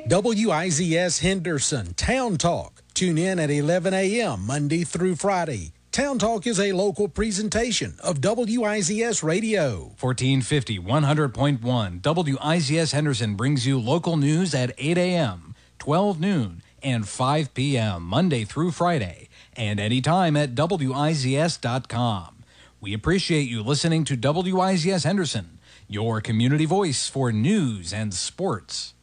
WIZS Henderson Town Talk. Tune in at 11 a.m. Monday through Friday. Town Talk is a local presentation of WIZS Radio. 1450, 100.1. WIZS Henderson brings you local news at 8 a.m., 12 noon, and 5 p.m. Monday through Friday, and anytime at WIZS.com. We appreciate you listening to WIZS Henderson, your community voice for news and sports.